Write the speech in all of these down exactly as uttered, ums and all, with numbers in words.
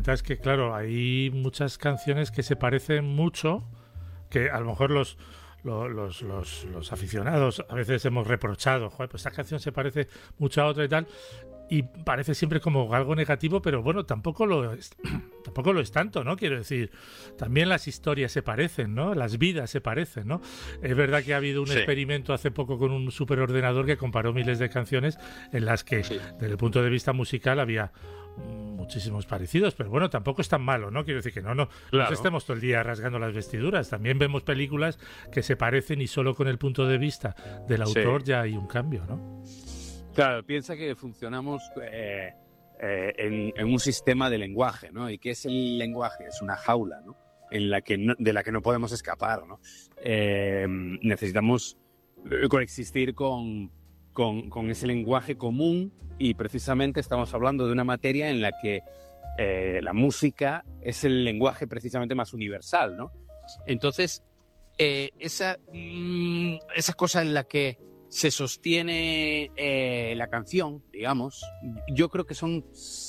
comenta es que, claro, hay muchas canciones que se parecen mucho, que a lo mejor los Los, los, los, los aficionados a veces hemos reprochado, joder, pues esta canción se parece mucho a otra y tal, y parece siempre como algo negativo, pero bueno, tampoco lo es, tampoco lo es tanto, ¿no? Quiero decir, también las historias se parecen, ¿no? Las vidas se parecen, ¿no? Es verdad que ha habido un sí. experimento hace poco con un superordenador que comparó miles de canciones en las que, sí. desde el punto de vista musical, había muchísimos parecidos, pero bueno, tampoco es tan malo, ¿no? Quiero decir que no, no, claro. no estemos todo el día rasgando las vestiduras. También vemos películas que se parecen y solo con el punto de vista del autor sí. ya hay un cambio, ¿no? Claro, piensa que funcionamos eh, eh, en, en un sistema de lenguaje, ¿no? ¿Y qué es el lenguaje? Es una jaula, ¿no? En la que no, de la que no podemos escapar, ¿no? Eh, necesitamos coexistir con Con, con ese lenguaje común, y precisamente estamos hablando de una materia en la que eh, la música es el lenguaje precisamente más universal, ¿no? Entonces, eh, esa, mm, esa cosa en la que se sostiene eh, la canción, digamos, yo creo que son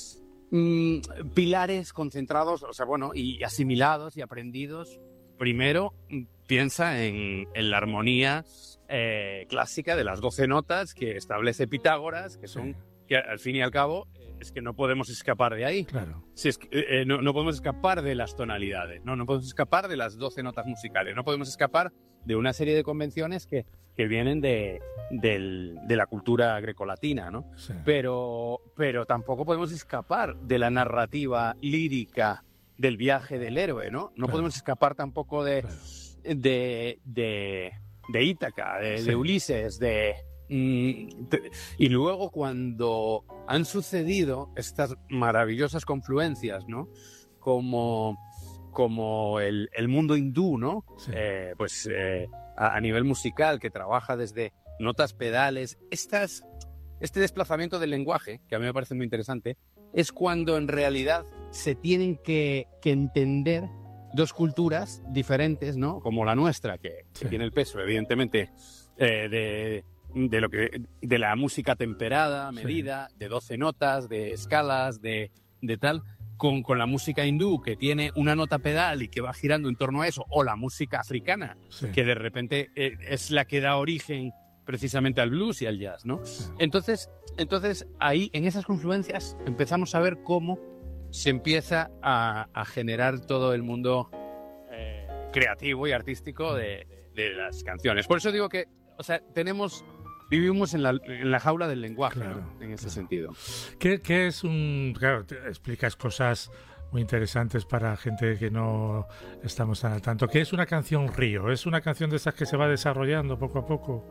mm, pilares concentrados, o sea, bueno, y asimilados y aprendidos. Primero, piensa en, en la armonía eh, clásica de las doce notas que establece Pitágoras, que son, sí. que al fin y al cabo, es que no podemos escapar de ahí. Claro. Si es que, eh, no, no podemos escapar de las tonalidades, ¿no? No podemos escapar de las doce notas musicales, no podemos escapar de una serie de convenciones que, que vienen de, del, de la cultura grecolatina, ¿no? Sí. Pero, pero tampoco podemos escapar de la narrativa lírica del viaje del héroe, ¿no? No claro. podemos escapar tampoco de, claro. de, de, de Ítaca, de, sí. de Ulises, de, mm, de... Y luego cuando han sucedido estas maravillosas confluencias, ¿no? Como, como el, el mundo hindú, ¿no? Sí. Eh, pues eh, a, a nivel musical, que trabaja desde notas pedales, estas, este desplazamiento del lenguaje, que a mí me parece muy interesante, es cuando en realidad se tienen que, que entender dos culturas diferentes, ¿no? Como la nuestra, que, sí. que tiene el peso, evidentemente, eh, de, de, lo que, de la música temperada, medida, sí. de doce notas, de escalas, de, de tal, con, con la música hindú, que tiene una nota pedal y que va girando en torno a eso, o la música africana, sí. que de repente eh, es la que da origen precisamente al blues y al jazz, ¿no? Sí. Entonces, entonces, ahí, en esas confluencias, empezamos a ver cómo se empieza a, a generar todo el mundo eh, creativo y artístico de, de las canciones. Por eso digo que, o sea, tenemos, vivimos en la, en la jaula del lenguaje, claro, ¿no? En ese claro. sentido. ¿Qué, ¿Qué es un...? Claro, te explicas cosas muy interesantes para gente que no estamos tan al tanto. ¿Qué es una canción río? ¿Es una canción de esas que se va desarrollando poco a poco?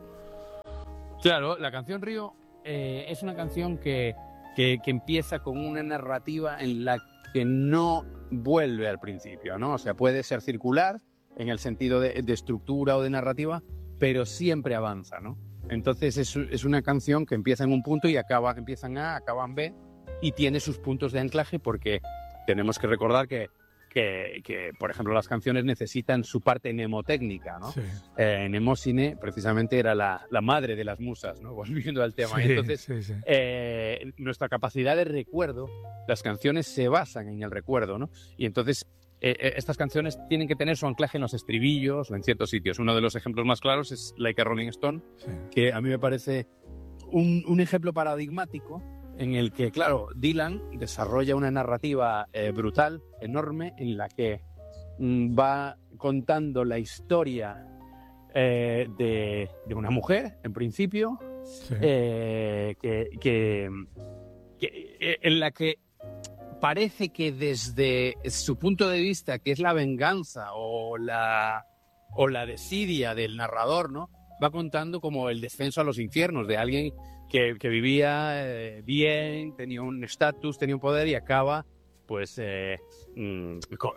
Claro, la canción río eh, es una canción que, que, que empieza con una narrativa en la que no vuelve al principio, ¿no? O sea, puede ser circular en el sentido de, de estructura o de narrativa, pero siempre avanza, ¿no? Entonces es, es una canción que empieza en un punto y acaba, empieza en A, acaba en B, y tiene sus puntos de anclaje, porque tenemos que recordar que Que, que, por ejemplo, las canciones necesitan su parte mnemotécnica, ¿no? Sí. Eh, Mnemosine, precisamente, era la, la madre de las musas, ¿no? Volviendo al tema. Sí, Entonces, sí, sí. Eh, nuestra capacidad de recuerdo, las canciones se basan en el recuerdo, ¿no? Y entonces, eh, estas canciones tienen que tener su anclaje en los estribillos o en ciertos sitios. Uno de los ejemplos más claros es Like a Rolling Stone, sí. que a mí me parece un, un ejemplo paradigmático en el que, claro, Dylan desarrolla una narrativa eh, brutal, enorme, en la que mm, va contando la historia eh, de, de una mujer, en principio, sí. eh, que, que, que, en la que parece que desde su punto de vista, que es la venganza o la, o la desidia del narrador, ¿no? Va contando como el descenso a los infiernos de alguien que, que vivía eh, bien, tenía un estatus, tenía un poder, y acaba, pues, eh, mm,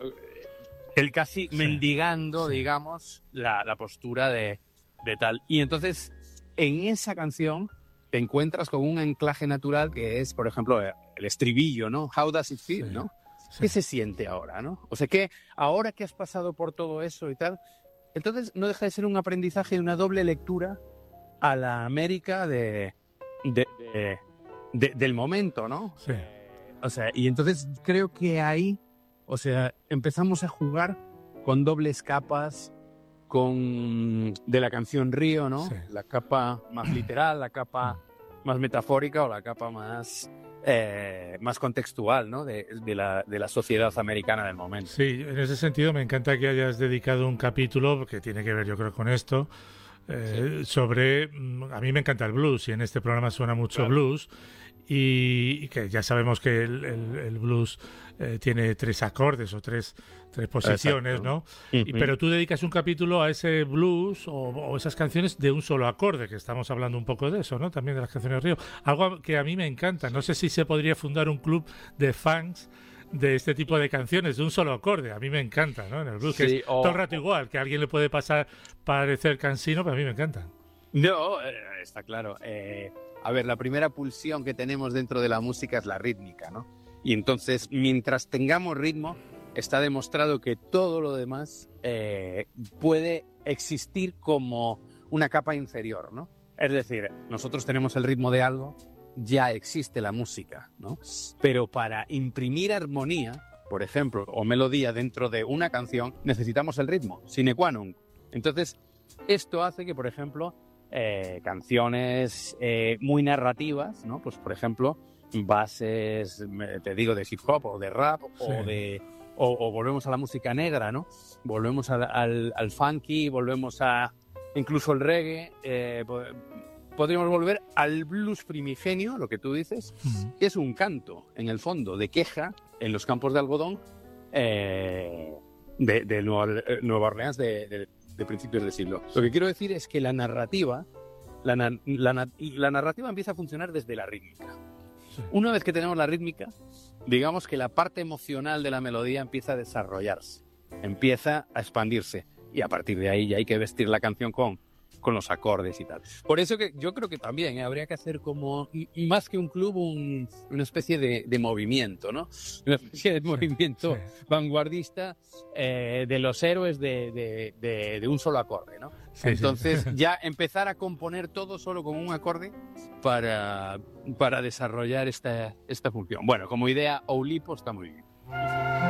el casi sí. mendigando, sí. digamos, la, la postura de, de tal. Y entonces, en esa canción, te encuentras con un anclaje natural que es, por ejemplo, el estribillo, ¿no? How does it feel, sí. ¿no? Sí. ¿Qué se siente ahora, no? O sea, que ahora que has pasado por todo eso y tal, entonces no deja de ser un aprendizaje y una doble lectura a la América de, de, de, de, del momento, ¿no? Sí. Eh, O sea, y entonces creo que ahí, o sea, empezamos a jugar con dobles capas, con de la canción Río, ¿no? Sí. La capa más literal, la capa más metafórica o la capa más, eh, más contextual, ¿no? De, de, la, de la sociedad americana del momento. Sí, en ese sentido me encanta que hayas dedicado un capítulo que tiene que ver, yo creo, con esto. Eh, sí. Sobre, a mí me encanta el blues y en este programa suena mucho claro. blues y, y que ya sabemos que el, el, el blues eh, tiene tres acordes o tres, tres posiciones, exacto. ¿No? Uh-huh. Y, pero tú dedicas un capítulo a ese blues o, o esas canciones de un solo acorde, que estamos hablando un poco de eso, ¿no? También de las canciones de Río. Algo que a mí me encanta. No sé si se podría fundar un club de fans de este tipo de canciones de un solo acorde. A mí me encanta, ¿no? En el blues, sí, que es o, todo el rato igual, que a alguien le puede pasar parecer cansino, pero a mí me encanta. No, eh, está claro. Eh, a ver, la primera pulsión que tenemos dentro de la música es la rítmica, ¿no? Y entonces, mientras tengamos ritmo, está demostrado que todo lo demás eh, puede existir como una capa inferior, ¿no? Es decir, nosotros tenemos el ritmo de algo, ya existe la música, ¿no? Pero para imprimir armonía, por ejemplo, o melodía dentro de una canción, necesitamos el ritmo, sine qua non. Entonces, esto hace que, por ejemplo, eh, canciones eh, muy narrativas, ¿no? Pues, por ejemplo, bases, te digo, de hip hop o de rap, sí. o de o, o volvemos a la música negra, ¿no? Volvemos al, al, al funky, volvemos a incluso el reggae, eh, podríamos volver al blues primigenio, lo que tú dices, uh-huh. que es un canto, en el fondo, de queja en los campos de algodón eh, de, de Nueva, Nueva Orleans de, de, de principios del siglo. Lo que quiero decir es que la narrativa, la, la, la narrativa empieza a funcionar desde la rítmica. Sí. Una vez que tenemos la rítmica, digamos que la parte emocional de la melodía empieza a desarrollarse, empieza a expandirse, y a partir de ahí ya hay que vestir la canción con con los acordes y tal. Por eso que yo creo que también ¿eh? habría que hacer como, más que un club, un, una especie de, de movimiento, ¿no? Una especie de movimiento sí, sí. vanguardista eh, de los héroes de, de, de, de un solo acorde, ¿no? Sí, Entonces sí. ya empezar a componer todo solo con un acorde para, para desarrollar esta, esta función. Bueno, como idea, Oulipo está muy bien.